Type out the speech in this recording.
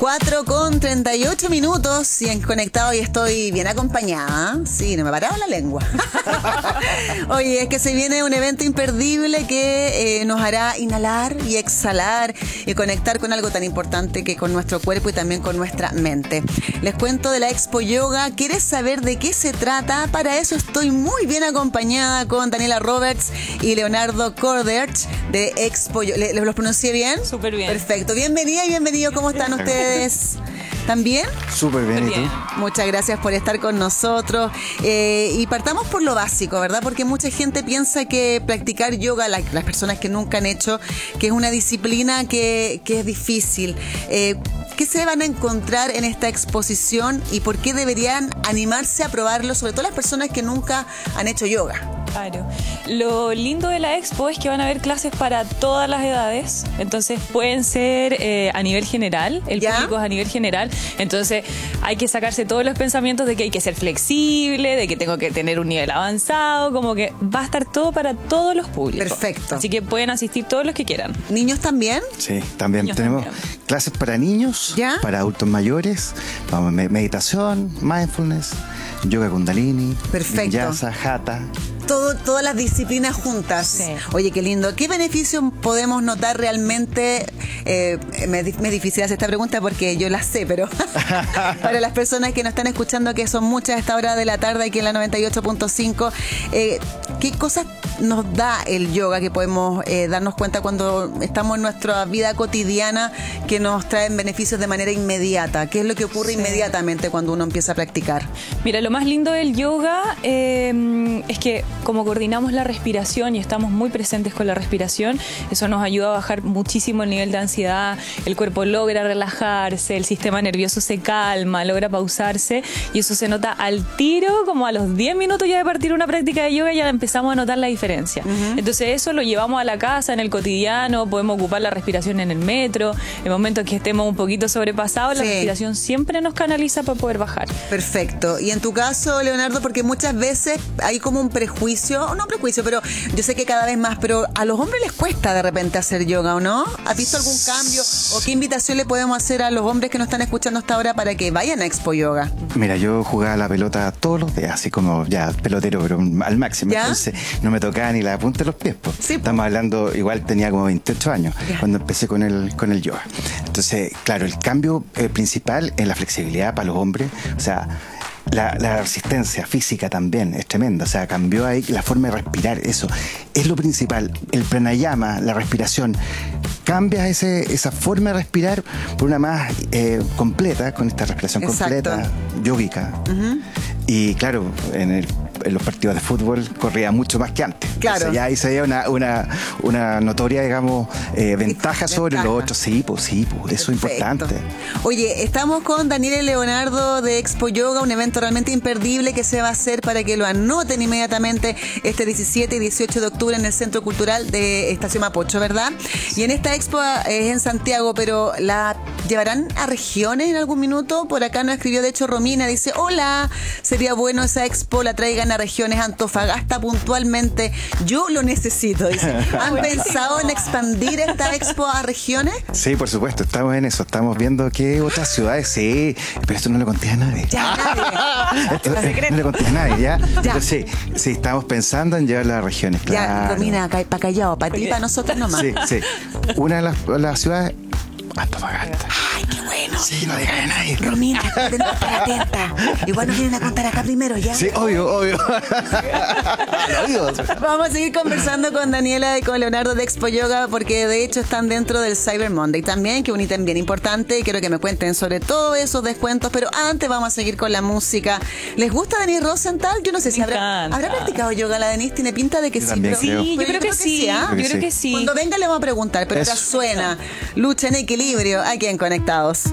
4:38 y en Conectado y estoy bien acompañada. Sí, no me paraba la lengua. Oye, es que se viene un evento imperdible que nos hará inhalar y exhalar y conectar con algo tan importante que con nuestro cuerpo y también con nuestra mente. Les cuento de la Expo Yoga. ¿Quieres saber de qué se trata? Para eso estoy muy bien acompañada con Daniela Roberts y Leonardo Corderch de Expo Yoga. ¿Los pronuncié bien? Súper bien. Perfecto. Bienvenida y bienvenido. ¿Cómo están ustedes? ¿También? Súper bien, ¿y tú? Muchas gracias por estar con nosotros. Y partamos por lo básico, ¿verdad? Porque mucha gente piensa que practicar yoga, las personas que nunca han hecho, que es una disciplina que es difícil. ¿Qué se van a encontrar en esta exposición y por qué deberían animarse a probarlo, sobre todo las personas que nunca han hecho yoga? Claro. Lo lindo de la expo es que van a haber clases para todas las edades, entonces pueden ser a nivel general, el público es a nivel general, entonces hay que sacarse todos los pensamientos de que hay que ser flexible, de que tengo que tener un nivel avanzado, como que va a estar todo para todos los públicos. Perfecto. Así que pueden asistir todos los que quieran. ¿Niños también? Sí, también Niños tenemos también. clases para niños, ¿Ya? para adultos mayores, meditación, mindfulness, yoga kundalini, Perfecto. vinyasa, hatha. Todas las disciplinas juntas. Sí. Oye, qué lindo. ¿Qué beneficios podemos notar realmente? Me es difícil hacer esta pregunta porque yo la sé, pero para las personas que nos están escuchando, que son muchas a esta hora de la tarde aquí en la 98.5, ¿qué cosas nos da el yoga que podemos darnos cuenta cuando estamos en nuestra vida cotidiana que nos traen beneficios de manera inmediata? ¿Qué es lo que ocurre inmediatamente cuando uno empieza a practicar? Mira, lo más lindo del yoga es que como coordinamos la respiración y estamos muy presentes con la respiración, eso nos ayuda a bajar muchísimo el nivel de ansiedad, el cuerpo logra relajarse, el sistema nervioso se calma, logra pausarse y eso se nota al tiro, como a los 10 minutos ya de partir una práctica de yoga ya empezamos a notar la diferencia. Entonces eso lo llevamos a la casa, en el cotidiano, podemos ocupar la respiración en el metro, en momentos que estemos un poquito sobrepasados, la respiración siempre nos canaliza para poder bajar. Perfecto. Y en tu caso, Leonardo, porque muchas veces hay como un prejuicio, no prejuicio, pero yo sé que cada vez más, pero a los hombres les cuesta de repente hacer yoga, ¿o no? ¿Has visto algún cambio? ¿O qué invitación le podemos hacer a los hombres que nos están escuchando hasta ahora para que vayan a Expo Yoga? Mira, yo jugaba la pelota todos los días, así como ya pelotero, pero al máximo. ¿Ya? Entonces no me tocaba ni la punta de los pies. Po. Sí. Estamos hablando, igual tenía como 28 años Ya. cuando empecé con el yoga. Entonces, claro, el cambio principal es la flexibilidad para los hombres. O sea, la resistencia física también es tremenda, o sea, cambió ahí la forma de respirar, eso es lo principal. El pranayama, la respiración, cambia esa forma de respirar por una más completa, con esta respiración completa, yógica. Y claro, en los partidos de fútbol corría mucho más que antes. Claro. Entonces ya ahí se veía una notoria, digamos, ventaja sobre los otros. Sí, pues eso es importante. Oye, estamos con Daniela y Leonardo de Expo Yoga, un evento realmente imperdible que se va a hacer para que lo anoten inmediatamente este 17 y 18 de octubre en el Centro Cultural de Estación Mapocho, ¿verdad? Y en esta expo es en Santiago, pero ¿la llevarán a regiones en algún minuto? Por acá nos escribió, de hecho, Romina, dice, hola, sería bueno esa expo la traigan a regiones, Antofagasta puntualmente. Yo lo necesito, dice. ¿Han pensado en expandir esta expo a regiones? Sí, por supuesto, estamos en eso, estamos viendo qué otras ciudades, sí, pero esto no lo conté a nadie. Ya, nadie. Esto, no le conté a nadie, ¿ya? Pero sí, estamos pensando en llevarla a regiones, claro. Ya, Romina, para Callao, para ti, para nosotros nomás. Sí. Una de las ciudades, Antofagasta. Ay, qué bueno. Sí, no digas a nadie. Romina, tenemos que estar atenta. Igual nos vienen a contar acá primero, ¿ya? Sí, obvio. Vamos a seguir conversando con Daniela y con Leonardo de Expo Yoga porque de hecho están dentro del Cyber Monday también, que es un ítem bien importante y quiero que me cuenten sobre todo esos descuentos, pero antes vamos a seguir con la música. ¿Les gusta Denise Rosenthal? Yo no sé si habrá practicado yoga la Denise, tiene pinta de que Yo sí. también Pero, creo. Sí, yo creo que sí. ¿ah? Yo creo que sí. Cuando venga le vamos a preguntar, pero Eso. ya suena Lucha en Equilibrio aquí en Conectados.